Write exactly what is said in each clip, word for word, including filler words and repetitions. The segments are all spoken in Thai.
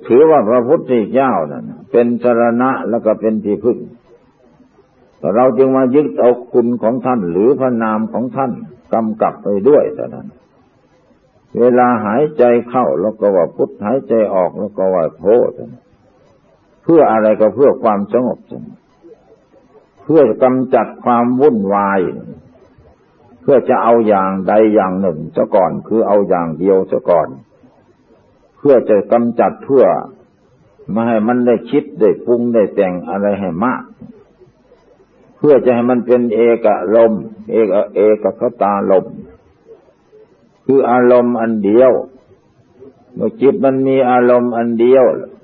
ถือว่าพระพุทธเจ้านั่นเป็นสรณะแล้วก็เป็นที่พึ่งเราจึงมายึดเอาคุณของท่านหรือพระนามของท่านกำกับไปด้วยเท่านั้นเวลาหายใจเข้าแล้วก็ว่าพุทธหายใจออกแล้วก็ว่าโธเพื่ออะไรก็เพื่อความสงบเพื่อกำจัดความวุ่นวายเพื่อจะเอาอย่างใดอย่างหนึ่งซะก่อนคือเอาอย่างเดียวซะก่อนเพื่อจะกำจัดเพื่อไม่ให้มันได้คิดได้ปรุงได้แต่งอะไรให้มากเพื่อจะให้มันเป็นเอกลมเอกเอกคตาลมคืออารมณ์อันเดียวเมื่อจิตมันมีอารมณ์อันเดียว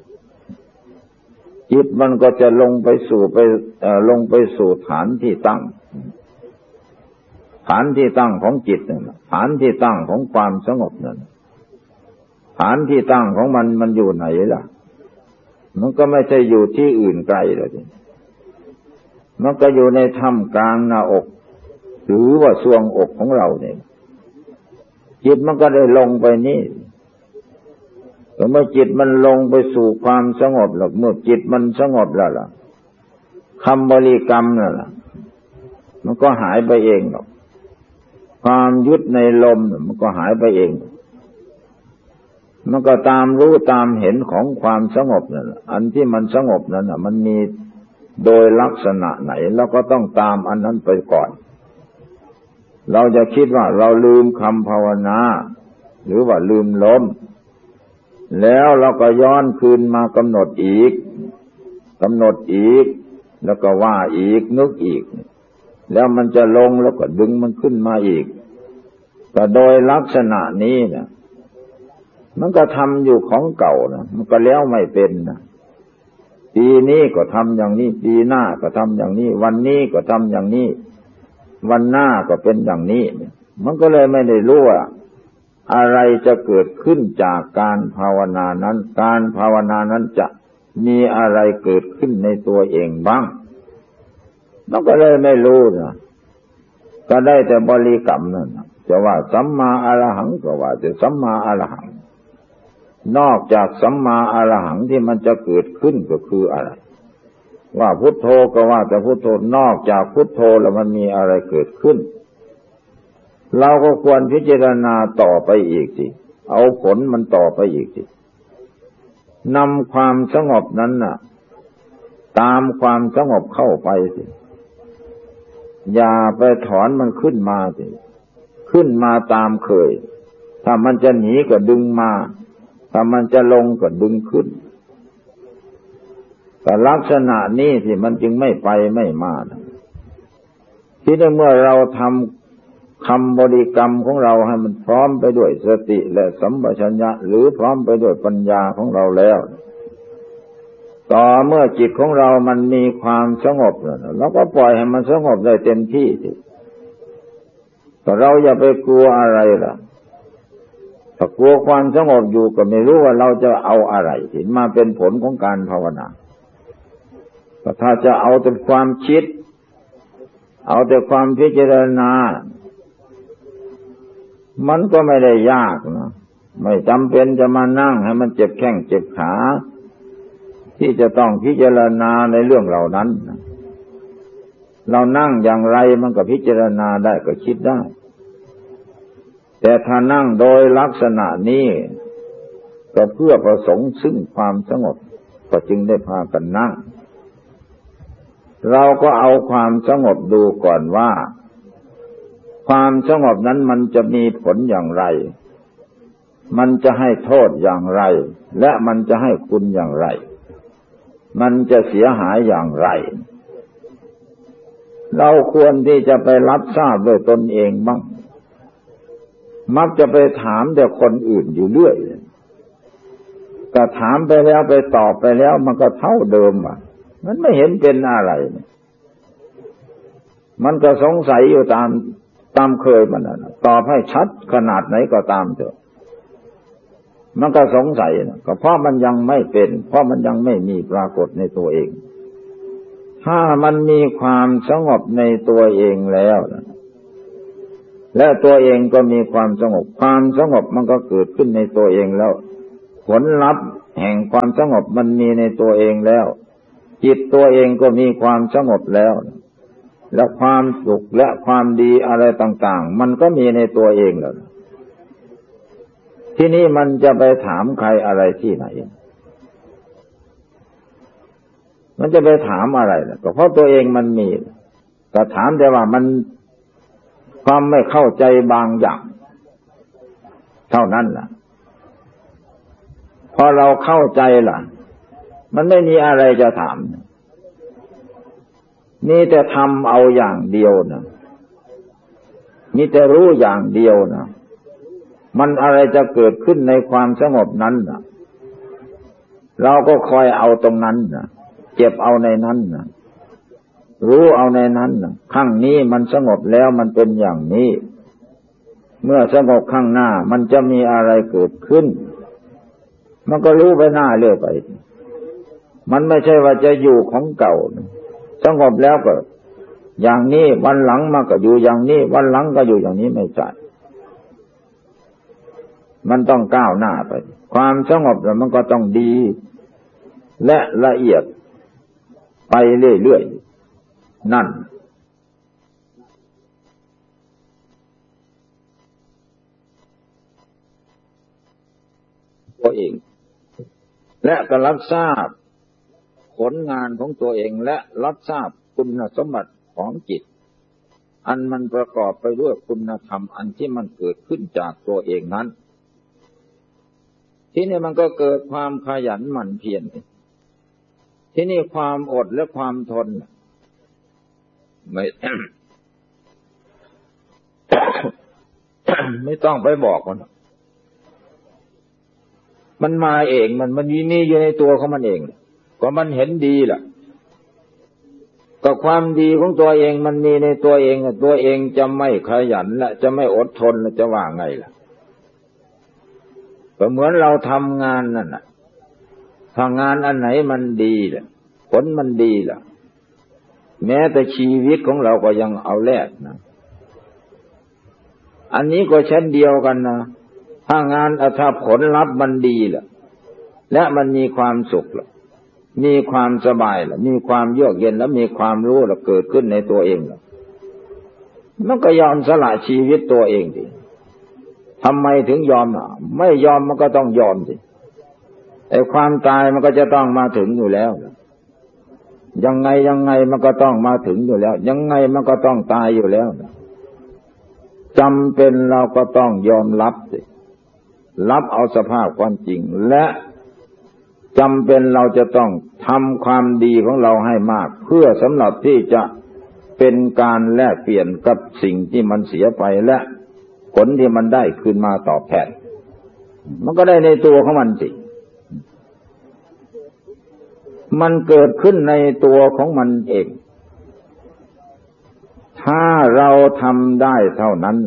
จิตมันก็จะลงไปสู่ไปลงไปสู่ฐานที่ตั้งฐานที่ตั้งของจิตนั่นฐานที่ตั้งของความสงบนั่นฐานที่ตั้งของมันมันอยู่ไหนล่ะมันก็ไม่ใช่อยู่ที่อื่นไกลเลยมันก็อยู่ในถ้ำกลางหน้าอกหรือว่าทรวงอกของเราเนี่ยจิตมันก็ได้ลงไปนี่แต่เมื่อจิตมันลงไปสู่ความสงบแล้วเมื่อจิตมันสงบแล้วล่ะคำบริกรรมนั่นล่ะมันก็หายไปเองหรอกความยึดในลมมันก็หายไปเองมันก็ตามรู้ตามเห็นของความสงบนั่นอันที่มันสงบนั่นน่ะมันมีโดยลักษณะไหนเราก็ต้องตามอันนั้นไปก่อนเราจะคิดว่าเราลืมคำภาวนาหรือว่าลืมลมแล้วเราก็ย้อนคืนมากำหนดอีกกำหนดอีกแล้วก็ว่าอีกนึกอีกแล้วมันจะลงแล้วก็ดึงมันขึ้นมาอีกก็โดยลักษณะนี้นะมันก็ทำอยู่ของเก่านะมันก็แล้วไม่เป็นนะปีนี้ก็ทำอย่างนี้ปีหน้าก็ทำอย่างนี้วันนี้ก็ทำอย่างนี้วันหน้าก็เป็นอย่างนี้มันก็เลยไม่ได้รู้ว่าอะไรจะเกิดขึ้นจากการภาวนานั้นการภาวนานั้นจะมีอะไรเกิดขึ้นในตัวเองบ้างมันก็เลยไม่รู้นะก็ได้แต่บริกรรมนั่นจะว่าสัมมาอรหังก็ว่าแต่สัมมาอรหังนอกจากสัมมาอรหังที่มันจะเกิดขึ้นก็คืออะไรว่าพุทโธก็ว่าแต่พุทโธนอกจากพุทโธแล้วมันมีอะไรเกิดขึ้นเราก็ควรพิจารณาต่อไปอีกสิเอาผลมันต่อไปอีกสินำความสงบนั้นน่ะตามความสงบเข้าไปสิอย่าไปถอนมันขึ้นมาสิขึ้นมาตามเคยถ้ามันจะหนีก็ดึงมาถ้ามันจะลงก็ดึงขึ้นแต่ลักษณะนี้ที่มันจึงไม่ไปไม่มาที่ได้เมื่อเราทำคำบริกรรมของเราให้มันพร้อมไปด้วยสติและสัมปชัญญะหรือพร้อมไปด้วยปัญญาของเราแล้วต่อเมื่อจิตของเรามันมีความสงบแล้วเราก็ปล่อยให้มันสงบได้เต็มที่สิแต่เราอย่าไปกลัวอะไรล่ะถ้ากลัวความสงบอยู่ก็ไม่รู้ว่าเราจะเอาอะไรที่มาเป็นผลของการภาวนาแต่ถ้าจะเอาแต่ความคิดเอาแต่ความพิจารณามันก็ไม่ได้ยากนะไม่จำเป็นจะมานั่งให้มันเจ็บแข้งเจ็บขาที่จะต้องพิจารณาในเรื่องเหล่านั้นเรานั่งอย่างไรมันก็พิจารณาได้ก็คิดได้แต่ถ้านั่งโดยลักษณะนี้ก็เพื่อประสงค์ซึ่งความสงบก็จึงได้พากันนั่งเราก็เอาความสงบดูก่อนว่าความสงบนั้นมันจะมีผลอย่างไรมันจะให้โทษอย่างไรและมันจะให้คุณอย่างไรมันจะเสียหายอย่างไรเราควรที่จะไปรับทราบด้วยตนเองบ้างมักจะไปถามแต่คนอื่นอยู่เรื่อยก็ถามไปแล้วไปตอบไปแล้วมันก็เท่าเดิมอ่ะมันไม่เห็นเป็นอะไรมันก็สงสัยอยู่ตามตามเคยมันน่ะตอบให้ชัดขนาดไหนก็ตามเถอะมันก็สงสัยนะก็เพราะมันยังไม่เป็นเพราะมันยังไม่มีปรากฏในตัวเองถ้ามันมีความสงบในตัวเองแล้วนะและตัวเองก็มีความสงบความสงบมันก็เกิดขึ้นในตัวเองแล้วผลลัพธ์แห่งความสงบมันมีในตัวเองแล้วจิตตัวเองก็มีความสงบแล้วและความสุขและความดีอะไรต่างๆมันก็มีในตัวเองแล้วที่นี่มันจะไปถามใครอะไรที่ไหนมันจะไปถามอะไรล่ะก็เพราะตัวเองมันมีก็ถามแต่ว่ามันความไม่เข้าใจบางอย่างเท่านั้นล่ะพอเราเข้าใจล่ะมันไม่มีอะไรจะถามมีแต่ทำเอาอย่างเดียวนะมีแต่รู้อย่างเดียวนะมันอะไรจะเกิดขึ้นในความสงบนั้นนะเราก็คอยเอาตรงนั้นนะเก็บเอาในนั้นนะรู้เอาในนั้นนะข้างนี้มันสงบแล้วมันเป็นอย่างนี้เมื่อสงบข้างหน้ามันจะมีอะไรเกิดขึ้นมันก็รู้ไปหน้าเรื่อยไปมันไม่ใช่ว่าจะอยู่ของเก่าสงบแล้วก็อย่างนี้วันหลังมันก็อยู่อย่างนี้วันหลังก็อยู่อย่างนี้ไม่ใช่มันต้องก้าวหน้าไปความสงบแล้วมันก็ต้องดีและละเอียดไปเรื่อยๆนั่นตัวเองและก็รับทราบผลงานของตัวเองและรับทราบคุณสมบัติของจิตอันมันประกอบไปด้วยคุณธรรมอันที่มันเกิดขึ้นจากตัวเองนั้นที่นี่มันก็เกิดความขยันหมั่นเพียรที่นี่ความอดและความทนไม่ ไม่ต้องไปบอกมันมันมาเองมันมันมีนี่อยู่ในตัวของมันเองก็มันเห็นดีล่ะก็ความดีของตัวเองมันมีในตัวเองตัวเองจะไม่ขยันและจะไม่อดทนและจะว่าไงล่ะก็เหมือนเราทำงานนั่นน่ะถ้างานอันไหนมันดีล่ะผลมันดีล่ะแม้แต่ชีวิตของเราก็ยังเอาแลกนะอันนี้ก็เช่นเดียวกันนะถ้างานถ้าผลลัพธ์มันดีล่ะและมันมีความสุขล่ะมีความสบายล่ะมีความเยือกเย็นและมีความรู้ล่ะเกิดขึ้นในตัวเองล่ะมันก็ยอมสละชีวิตตัวเองดิทำไมถึงยอมอ่ะไม่ยอมมันก็ต้องยอมสิไอ้ความตายมันก็จะต้องมาถึงอยู่แล้วยังไงยังไงมันก็ต้องมาถึงอยู่แล้วยังไงมันก็ต้องตายอยู่แล้วจำเป็นเราก็ต้องยอมรับสิรับเอาสภาพความจริงและจำเป็นเราจะต้องทำความดีของเราให้มากเพื่อสำหรับที่จะเป็นการแลกเปลี่ยนกับสิ่งที่มันเสียไปและผลที่มันได้คืนมาตอบแทนมันก็ได้ในตัวของมันสิมันเกิดขึ้นในตัวของมันเองถ้าเราทำได้เท่านั้น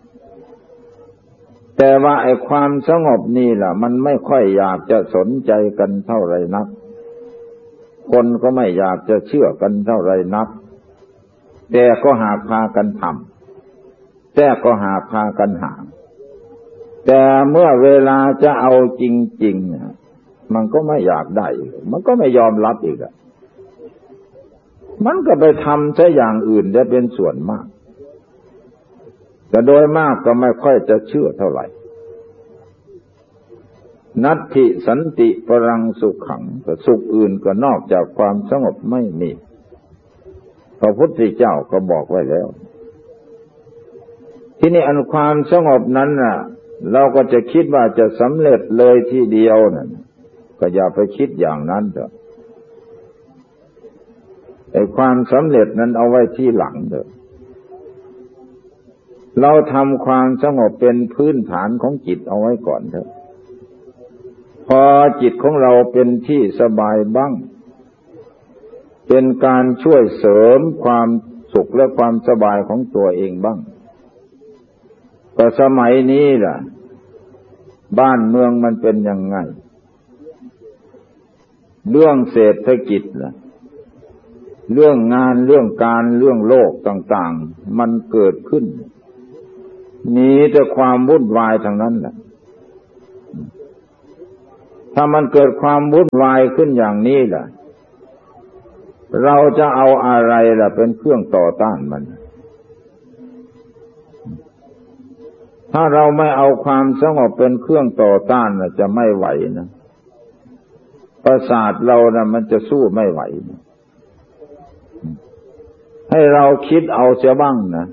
แต่ว่าไอ้ความสงบนี่ล่ะมันไม่ค่อยอยากจะสนใจกันเท่าไรนักคนก็ไม่อยากจะเชื่อกันเท่าไรนักแต่ก็หาพากันทำแต่ก็หาพากันหาแต่เมื่อเวลาจะเอาจริงๆมันก็ไม่อยากได้มันก็ไม่ยอมรับอีกอ่ะมันก็ไปทำซะอย่างอื่นได้เป็นส่วนมากแต่โดยมากก็ไม่ค่อยจะเชื่อเท่าไหร่นัตถิสันติปรังสุขขังแต่สุขอื่นก็นอกจากความสงบไม่มีพระพุทธเจ้าก็บอกไว้แล้วที่นี่อันความสงบนั้นน่ะเราก็จะคิดว่าจะสำเร็จเลยทีเดียวน่ะก็อย่าไปคิดอย่างนั้นเถอะไอ้ความสำเร็จนั้นเอาไว้ที่หลังเถอะเราทำความสงบเป็นพื้นฐานของจิตเอาไว้ก่อนเถอะพอจิตของเราเป็นที่สบายบ้างเป็นการช่วยเสริมความสุขและความสบายของตัวเองบ้างก็สมัยนี้ล่ะบ้านเมืองมันเป็นยังไงเรื่องเศรษฐกิจล่ะเรื่องงานเรื่องการเรื่องโลกต่างๆมันเกิดขึ้นมีแต่ความวุ่นวายทั้งนั้นแหละถ้ามันเกิดความวุ่นวายขึ้นอย่างนี้ล่ะเราจะเอาอะไรล่ะเป็นเครื่องต่อต้านมันถ้าเราไม่เอาความสงบเป็นเครื่องต่อต้านน่ะจะไม่ไหวนะประสาทเราน่ะมันจะสู้ไม่ไหวนะให้เราคิดเอาเสียบ้างนะ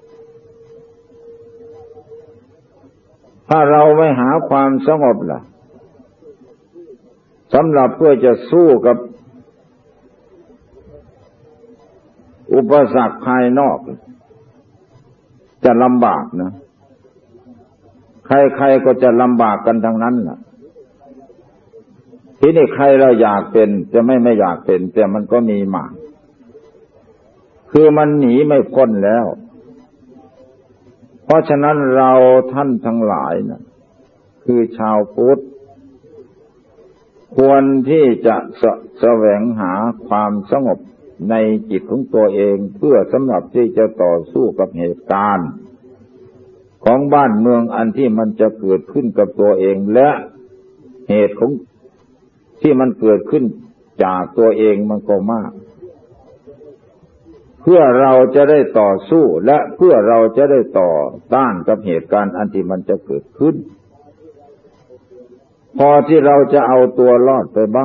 ถ้าเราไม่หาความสงบล่ะสำหรับเพื่อจะสู้กับอุปสรรคภายนอกจะลำบากนะใครๆก็จะลำบากกันทั้งนั้นล่ะทีนี้ใครเราอยากเป็นจะไม่ไม่อยากเป็นแต่มันก็มีมาคือมันหนีไม่พ้นแล้วเพราะฉะนั้นเราท่านทั้งหลายนะคือชาวพุทธควรที่จะสะแสวงหาความสงบในจิตของตัวเองเพื่อสำหรับที่จะต่อสู้กับเหตุการณ์ของบ้านเมืองอันที่มันจะเกิดขึ้นกับตัวเองและเหตุของที่มันเกิดขึ้นจากตัวเองมันก็มากเพื่อเราจะได้ต่อสู้และเพื่อเราจะได้ต่อต้านกับเหตุการณ์อันที่มันจะเกิดขึ้นพอที่เราจะเอาตัวรอดไปบ้าง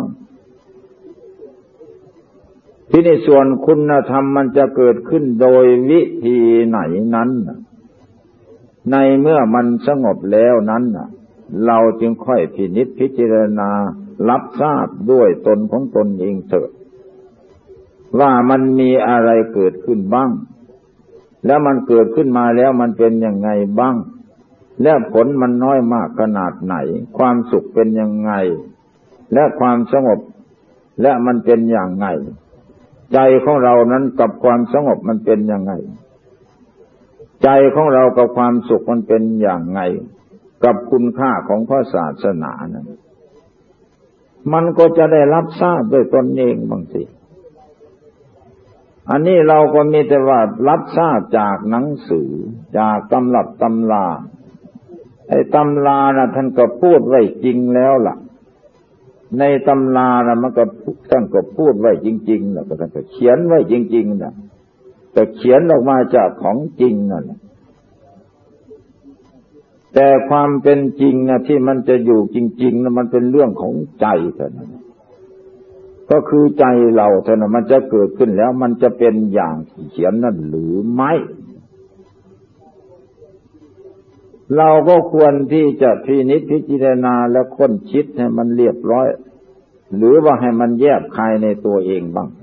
ที่ในส่วนคุณธรรมมันจะเกิดขึ้นโดยวิธีไหนนั้นในเมื่อมันสงบแล้วนั้นเราจึงค่อยพินิจพิจารณารับทราบด้วยตนของตนเองเถิดว่ามันมีอะไรเกิดขึ้นบ้างแล้วมันเกิดขึ้นมาแล้วมันเป็นยังไงบ้างและผลมันน้อยมากขนาดไหนความสุขเป็นยังไงและความสงบและมันเป็นอย่างไงใจของเรานั้นกับความสงบมันเป็นยังไงใจของเรากับความสุขมันเป็นอย่างไงกับคุณค่าของพระศาสนานั้นมันก็จะได้รับทราบด้วยตนเองบางทีอันนี้เราก็มีแต่ว่ารับทราบจากหนังสือจากตำรับตำราไอ้ตำรานะท่านก็พูดไว้จริงแล้วล่ะในตำรานะมันก็ท่านก็พูดไว้จริงๆแล้วก็ท่านก็เขียนไว้จริงๆนะแต่เขียนออกมาจากของจริงนั่นแหละแต่ความเป็นจริงนะที่มันจะอยู่จริงๆนะมันเป็นเรื่องของใจเท่านั้นก็คือใจเราเท่านั้นมันจะเกิดขึ้นแล้วมันจะเป็นอย่างที่เขียนนั่นหรือไม่เราก็ควรที่จะพินิจพิจารณาและค้นคิดให้มันเรียบร้อยหรือว่าให้มันแยบคายในตัวเองบ้าง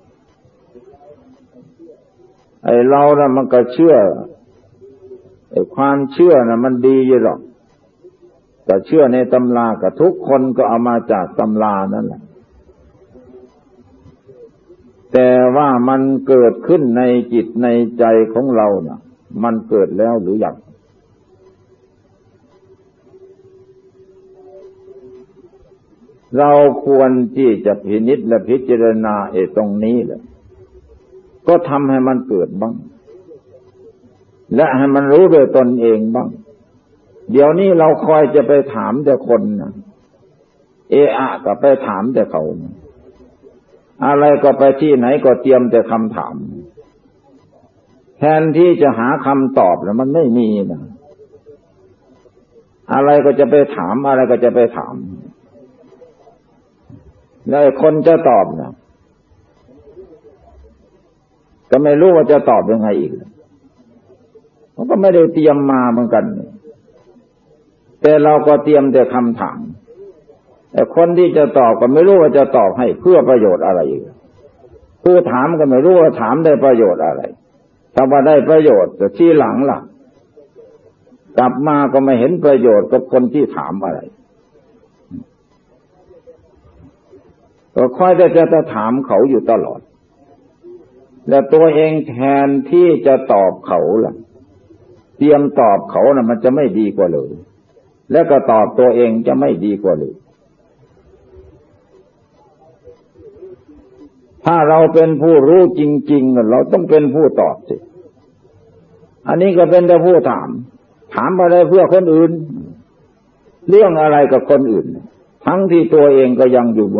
ไอ้เราน่ะมันก็เชื่อไอ้ความเชื่อน่ะมันดีอยู่หรอกแต่เชื่อในตำรากับทุกคนก็เอามาจากตำรานั่นแหละแต่ว่ามันเกิดขึ้นในจิตในใจของเราน่ะมันเกิดแล้วหรือยังเราควรที่จะพินิจและพิจารณาไอ้ตรงนี้แหละก็ทำให้มันเกิดบ้างและให้มันรู้โดยตนเองบ้างเดี๋ยวนี้เราคอยจะไปถามแต่คนนะเอะอะก็ไปถามแต่เขานะอะไรก็ไปที่ไหนก็เตรียมแต่คำถามแทนที่จะหาคำตอบแล้วมันไม่มีนะอะไรก็จะไปถามอะไรก็จะไปถามแล้วคนจะตอบนะก็ไม่รู้ว่าจะตอบยังไงอีกเขาก็ไม่ได้เตรียมมาเหมือนกันแต่เราก็เตรียมแต่คำถามแต่คนที่จะตอบก็ไม่รู้ว่าจะตอบให้เพื่อประโยชน์อะไรอีกผู้ถามก็ไม่รู้ว่าถามได้ประโยชน์อะไรถ้าว่าได้ประโยชน์แต่ที่หลังล่ะกลับมาก็ไม่เห็นประโยชน์กับคนที่ถามอะไรก็ค่อยแต่จะถามเขาอยู่ตลอดและตัวเองแทนที่จะตอบเขาล่ะเตรียมตอบเขาน่ะมันจะไม่ดีกว่าเลยแล้วก็ตอบตัวเองจะไม่ดีกว่าเลยถ้าเราเป็นผู้รู้จริงๆเราต้องเป็นผู้ตอบสิอันนี้ก็เป็นแต่ผู้ถามถามอะไรเพื่อคนอื่นเรื่องอะไรกับคนอื่นทั้งที่ตัวเองก็ยังอยู่